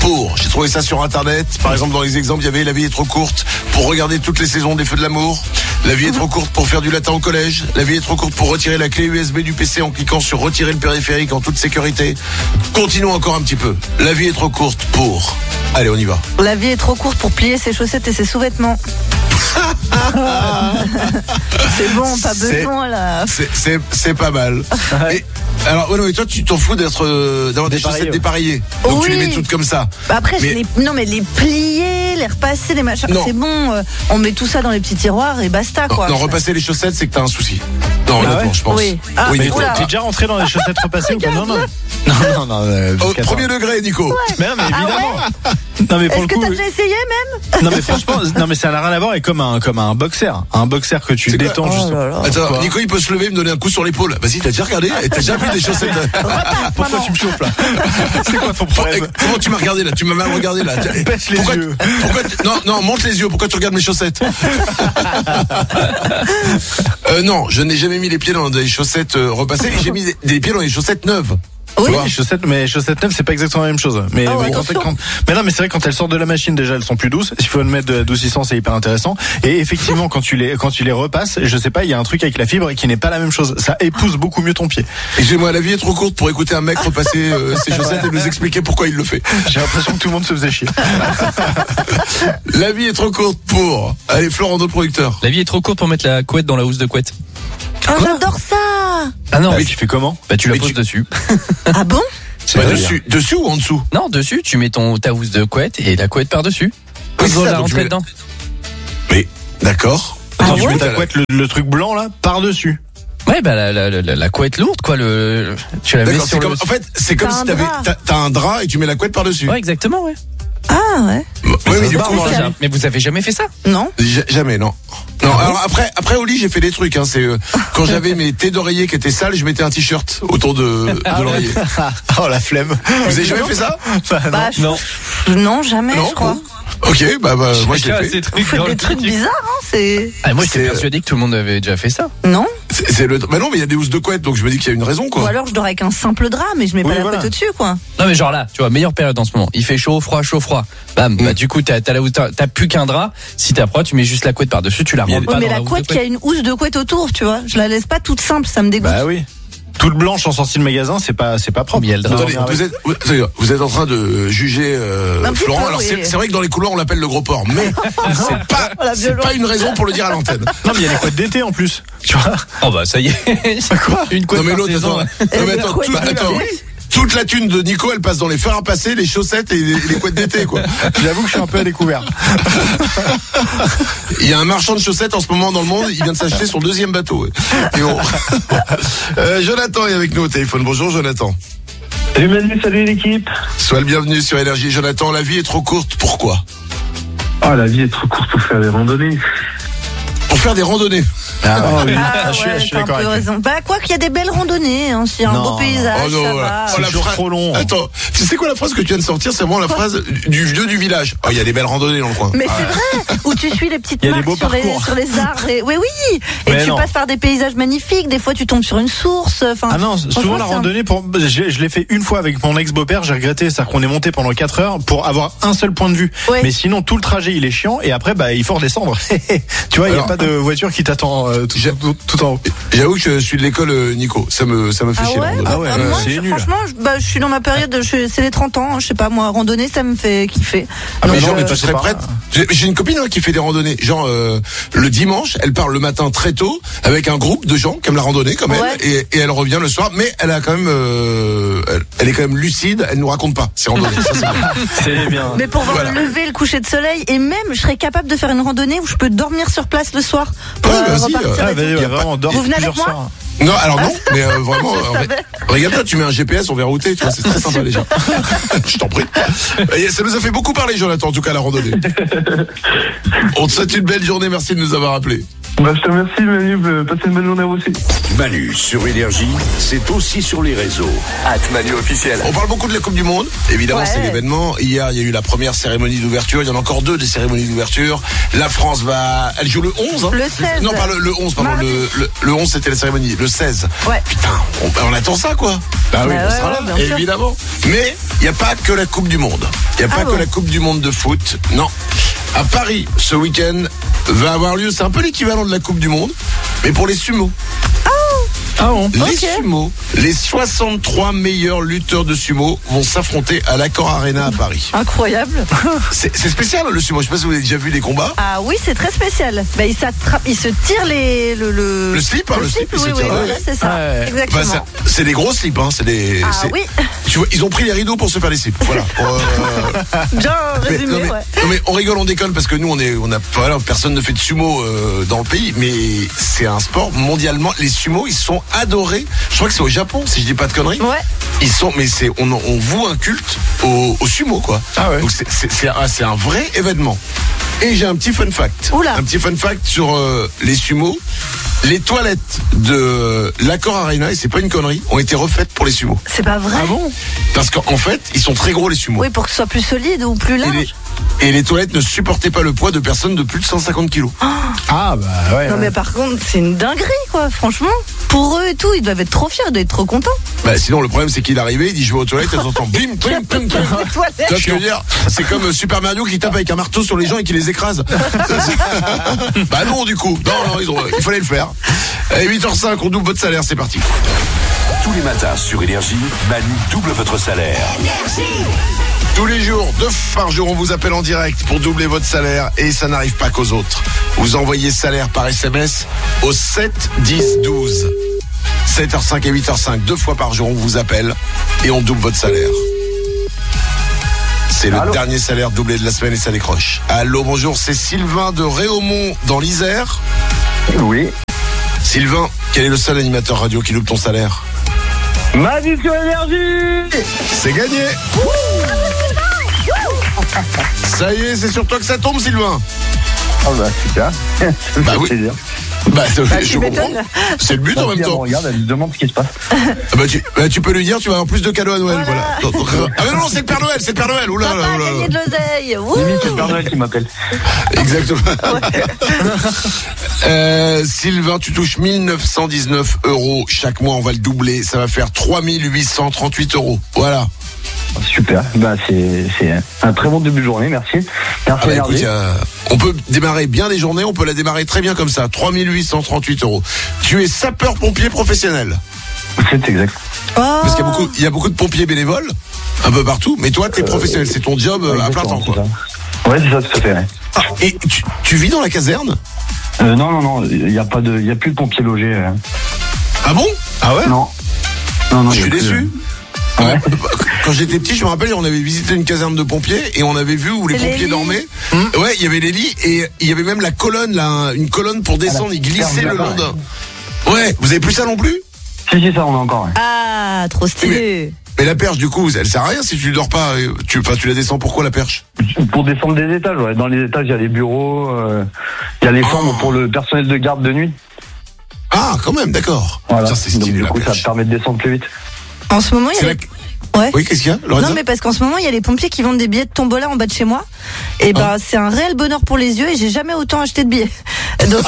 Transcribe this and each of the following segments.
pour. J'ai trouvé ça sur internet. Par exemple, dans les exemples, il y avait la vie est trop courte pour regarder toutes les saisons des Feux de l'amour. La vie est trop courte pour faire du latin au collège. La vie est trop courte pour retirer la clé USB du PC en cliquant sur retirer le périphérique en toute sécurité. Continuons encore un petit peu. La vie est trop courte pour... Allez, on y va. La vie est trop courte pour plier ses chaussettes et ses sous-vêtements. C'est bon, pas besoin là. C'est pas mal. Et, alors, ouais, non, mais toi, tu t'en fous d'avoir des chaussettes dépareillées. Donc tu les mets toutes comme ça. Bah après, mais les plier, les repasser, les machins, c'est bon. On met tout ça dans les petits tiroirs et basta, quoi. Non, repasser les chaussettes, c'est que t'as un souci. Non, honnêtement, je pense. Oui. Mais t'es déjà rentré dans les chaussettes repassées ou pas? Non. Au premier degré, Nico. Ouais. Mais non, mais évidemment. Non, mais pour Est-ce que t'as déjà essayé même? Non, mais franchement, ça n'a rien à voir avec comme un boxer. Un boxer que tu détends justement. Attends, Nico, il peut se lever et me donner un coup sur l'épaule. Vas-y, t'as déjà regardé? T'as déjà vu des chaussettes? Pourquoi tu me chauffes là? C'est quoi ton problème? Comment tu m'as regardé là? Tu m'as mal regardé là. Pêche les yeux. Non, monte les yeux. Pourquoi tu regardes mes chaussettes? Non, je n'ai jamais mis les pieds dans des chaussettes repassées. J'ai mis des pieds dans des chaussettes neuves. Oui, chaussettes neuves, c'est pas exactement la même chose. Mais non, mais c'est vrai, quand elles sortent de la machine, déjà, elles sont plus douces. S'il faut mettre de l'adoucissant, c'est hyper intéressant. Et effectivement, quand tu les repasses, je sais pas, il y a un truc avec la fibre qui n'est pas la même chose. Ça épouse beaucoup mieux ton pied. Excusez-moi, la vie est trop courte pour écouter un mec repasser ses chaussettes et nous expliquer pourquoi il le fait. J'ai l'impression que tout le monde se faisait chier. La vie est trop courte pour... Allez, Florent, notre producteur. La vie est trop courte pour mettre la couette dans la housse de couette. Oh, j'adore ça. Ah non, oui, tu fais comment? Bah tu la poses dessus. Ah bon? Dessus ou en dessous? Non, dessus, tu mets ta housse de couette et la couette par-dessus. Oui, on la rentrer dedans. Mais, d'accord. Attends, tu mets ta couette, le truc blanc là, par-dessus. Ouais, bah la couette lourde, quoi. Tu la mets sur le... En fait, c'est comme si t'as un drap et tu mets la couette par-dessus. Ouais, exactement, ouais. Ah ouais. Oui, mais du coup, mais vous avez jamais fait ça? Non. Jamais, non. Non, alors après au lit, j'ai fait des trucs. C'est quand j'avais mes thés d'oreiller qui étaient sales, je mettais un t-shirt autour de l'oreiller. Oh la flemme. Vous avez jamais fait ça? Non. Non, jamais, je crois. Ok, moi je l'ai fait. Vous faites des trucs bizarres, c'est. Moi, j'étais persuadé que tout le monde avait déjà fait ça. Non. Mais non, mais il y a des housses de couette, donc je me dis qu'il y a une raison, quoi. Ou alors je dors avec un simple drap, mais je mets pas la couette au-dessus, quoi. Non, mais genre là, tu vois, meilleure période en ce moment. Il fait chaud, froid. Bam, bah du coup, t'as plus qu'un drap. Si t'as froid, tu mets juste la couette par-dessus, tu la rentres pas dans mais la couette, il y a une housse de couette autour, tu vois. Je la laisse pas toute simple, ça me dégoûte. Bah oui. Toute blanche en sortie de magasin, c'est pas propre. Il y a le drap. Vous êtes en train de juger Florent. Alors c'est vrai que dans les couloirs on l'appelle le gros porc, mais c'est pas une raison pour le dire à l'antenne. Non, mais il y a les couettes d'été en plus. Tu vois? Oh bah ça y est. Quoi? Une couette par saison. Attends. Toute la thune de Nico, elle passe dans les fers à passer, les chaussettes et les couettes d'été, quoi. J'avoue que je suis un peu à découvert. Il y a un marchand de chaussettes en ce moment dans le monde, il vient de s'acheter son 2e bateau. Et bon. Jonathan est avec nous au téléphone. Bonjour Jonathan. Salut Manu, salut l'équipe. Sois le bienvenu sur Énergie. Jonathan, la vie est trop courte, pourquoi? La vie est trop courte pour faire des randonnées. Pour faire des randonnées. Je suis d'accord avec raison. Bah quoi qu'il y a des belles randonnées, s'il y a un beau paysage, ça va. C'est toujours trop long. Attends, tu sais quoi la phrase que tu viens de sortir? C'est vraiment la phrase du vieux du village. Oh, il y a des belles randonnées dans le coin. Mais c'est vrai. Où tu suis les petites marques sur les arbres. Oui. Et tu passes par des paysages magnifiques. Des fois, tu tombes sur une source. Ah non, souvent la randonnée, je l'ai fait une fois avec mon ex-beau-père. J'ai regretté, c'est-à-dire qu'on est monté pendant 4 heures pour avoir un seul point de vue. Ouais. Mais sinon, tout le trajet, il est chiant. Et après, il faut redescendre. Tu vois, il n'y a pas de voiture qui t'attend tout en haut. J'avoue que je suis de l'école Nico, ça me fait chier. Moi, c'est nul. Franchement, je suis dans ma période, c'est les 30 ans, je sais pas moi, randonnée ça me fait kiffer. Mais tu serais prête? J'ai une copine qui fait des randonnées, genre le dimanche, elle part le matin très tôt avec un groupe de gens qui aiment la randonnée quand même, et elle revient le soir, mais elle a quand même elle est quand même lucide, elle nous raconte pas ses randonnées. Ça, c'est bien. Mais pour voir le lever, le coucher de soleil, et même je serais capable de faire une randonnée où je peux dormir sur place le soir. Vous venez avec moi? Non, alors non, mais vraiment, regarde-toi, tu mets un GPS, on verra où t'es, tu vois, c'est très sympa déjà. Je t'en prie. Ça nous a fait beaucoup parler, Jonathan, en tout cas, la randonnée. On te souhaite une belle journée, merci de nous avoir appelés. Je te remercie Manu, passez une bonne journée à vous aussi. Manu sur Énergie, c'est aussi sur les réseaux. @ManuOfficiel. On parle beaucoup de la Coupe du Monde, évidemment c'est l'événement. Hier il y a eu la première cérémonie d'ouverture, il y en a encore 2 des cérémonies d'ouverture. La France elle joue le 11 hein. Le 16. Non pas le 11 pardon, le 11 c'était la cérémonie, le 16. Ouais. Putain, on attend ça quoi. Bah oui, on sera là, évidemment. Mais il n'y a pas que la Coupe du Monde. Il n'y a pas que la Coupe du Monde de foot. Non. À Paris, ce week-end, va avoir lieu, c'est un peu l'équivalent de la Coupe du Monde, mais pour les sumo. Les sumo, les 63 meilleurs lutteurs de sumo vont s'affronter à l'Accor Arena à Paris. Incroyable. C'est spécial le sumo, je sais pas si vous avez déjà vu les combats. Ah oui, c'est très spécial. Ils se tirent le slip, hein, le slip. Oui, voilà, c'est ça. Exactement. C'est des gros slips, hein, oui. Tu vois, ils ont pris les rideaux pour se faire les slips. Voilà. Bien résumé, mais on rigole, on déconne parce que nous personne ne fait de sumo dans le pays, mais c'est un sport mondialement. Les sumos, ils sont adorés. Je crois que c'est au Japon, si je dis pas de conneries. Ouais. Ils sont, mais on voue un culte au sumo, quoi. Ah ouais. Donc c'est un vrai événement. Et j'ai un petit fun fact. Oula. Un petit fun fact sur les sumos. Les toilettes de l'Accor Arena, et c'est pas une connerie, ont été refaites pour les sumos. C'est pas vrai. Ah bon? Parce qu'en fait, ils sont très gros les sumos. Oui, pour que ce soit plus solide ou plus large. Et les toilettes ne supportaient pas le poids de personnes de plus de 150 kilos. Non mais par contre, c'est une dinguerie quoi, franchement. Pour eux et tout, ils doivent être trop fiers, ils doivent être trop contents. Sinon le problème c'est qu'il est arrivé, il dit je vais aux toilettes, elles entendent bim, bim, bim, bim. Tu vois ce que je veux dire? C'est comme Super Mario qui tape avec un marteau sur les gens et qui les écrase. Non du coup, non, il fallait le faire. Allez, 8h05, on double votre salaire, c'est parti. Tous les matins sur Énergie, Manu double votre salaire. Tous les jours, 2 fois par jour, on vous appelle en direct pour doubler votre salaire et ça n'arrive pas qu'aux autres. Vous envoyez salaire par SMS au 7 10 12. 7h05 et 8h05, 2 fois par jour, on vous appelle et on double votre salaire. C'est le dernier salaire doublé de la semaine et ça décroche. Allô, bonjour, c'est Sylvain de Réaumont dans l'Isère. Oui. Sylvain, quel est le seul animateur radio qui loupe ton salaire? Manu sur Énergie. C'est gagné. Ça y est, c'est sur toi que ça tombe, Sylvain. Super. Oui. Je comprends. C'est le but en même temps. Regarde, elle me demande ce qui se passe. Tu peux lui dire, tu vas avoir plus de cadeaux à Noël. Voilà. Non, c'est le Père Noël, c'est le Père Noël. Oula, gagner de l'oseille. Limite, c'est le Père Noël qui m'appelle. Exactement. Sylvain, tu touches 1919 € chaque mois, on va le doubler. Ça va faire 3838 €. Voilà. Super, c'est un très bon début de journée, merci. Écoute, on peut démarrer bien les journées, on peut la démarrer très bien comme ça, 3838 €. Tu es sapeur-pompier professionnel. C'est exact. Parce qu'il y a beaucoup de pompiers bénévoles, un peu partout, mais toi, t'es professionnel, c'est ton job à plein temps, quoi. Ouais, c'est ça, tout à fait. Ouais. Et tu vis dans la caserne? Non, il y a plus de pompiers logés. Ah bon? Ah ouais? Non. Je suis déçu. Ouais. Quand j'étais petit, je me rappelle, on avait visité une caserne de pompiers et on avait vu où les pompiers dormaient. Ouais, il y avait les lits et il y avait même la colonne, là, une colonne pour descendre, ils glissaient le long d'un. Ouais, vous avez plus ça non plus? Si, ça on a encore. Ouais. Ah, trop stylé. Mais la perche, du coup, elle sert à rien si tu dors pas. Tu la descends pourquoi la perche? Pour descendre des étages, ouais. Dans les étages, il y a les bureaux, il y a les chambres pour le personnel de garde de nuit. Ah, quand même, d'accord. Voilà. Ça, c'est stylé. Donc, du coup, ça permet de descendre plus vite. En ce moment, il y a Ouais. Oui, qu'est-ce qu'il y a, Lorenza? Non, mais parce qu'en ce moment, il y a les pompiers qui vendent des billets de tombola en bas de chez moi. Et c'est un réel bonheur pour les yeux et j'ai jamais autant acheté de billets. Donc,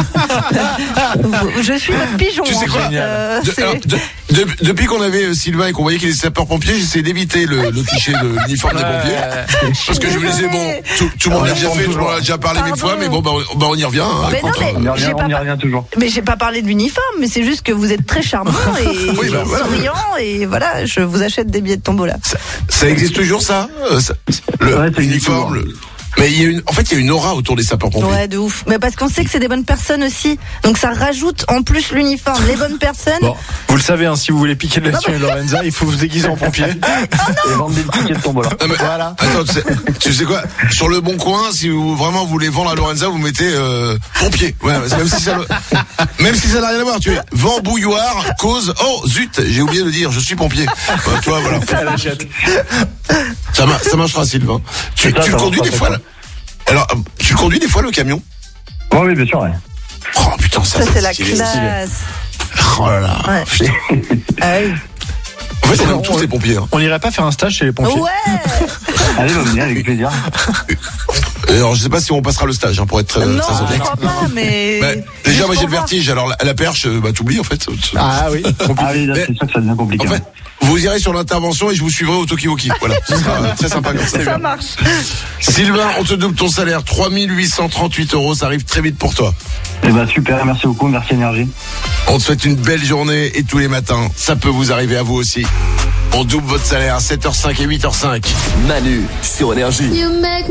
je suis votre pigeon. Tu sais quoi? Depuis qu'on avait Sylvain et qu'on voyait qu'il était sapeur-pompier, j'essayais d'éviter le cliché de l'uniforme des pompiers. Parce que je me disais, tout le monde l'a déjà fait, tout le monde l'a déjà parlé 1000 fois, mais on y revient. Hein, mais on y revient toujours. Mais j'ai pas parlé de l'uniforme, mais c'est juste que vous êtes très charmant et souriant et voilà, je vous achète des billets de tombola. Ça existe toujours ça, l'uniforme. Mais il y a une aura autour des sapeurs-pompiers. Ouais, de ouf. Mais parce qu'on sait que c'est des bonnes personnes aussi. Donc ça rajoute en plus l'uniforme, les bonnes personnes. Bon, vous le savez, si vous voulez piquer de la thune, Lorenza, il faut vous déguiser en pompier. Et vendre des tickets de tombola. Voilà. Attends, tu sais quoi? Sur le Bon Coin, si vous vraiment voulez vendre à Lorenza, vous mettez pompier. Ouais, même si ça n'a rien à voir. Tu es vent bouilloire, cause. Oh zut, j'ai oublié de dire, je suis pompier. Toi, voilà. Ça marchera, Sylvain. Tu le conduis des fois là. Alors, tu le conduis des fois le camion? Oui, bien sûr, ouais. Oh Oh putain, ça c'est la classe. Oh là là. Ouais. Ah oui. En fait, on aime tous les pompiers. On irait pas faire un stage chez les pompiers? Ouais. Allez, venez avec plaisir. Alors, je sais pas si on passera le stage, pour être très non, honnête. je crois pas, mais. Déjà, moi, j'ai le vertige. Alors, la perche, t'oublies, en fait. Ah oui. C'est sûr que ça devient compliqué. En fait, vous irez sur l'intervention et je vous suivrai au Tokiwoki. Voilà. Ce sera très sympa comme ça. Ça marche. Sylvain, on te double ton salaire. 3 838 €. Ça arrive très vite pour toi. Eh ben, super. Merci beaucoup. Merci, Énergie. On te souhaite une belle journée et tous les matins, ça peut vous arriver à vous aussi. On double votre salaire à 7h05 et 8h05. Manu sur Énergie.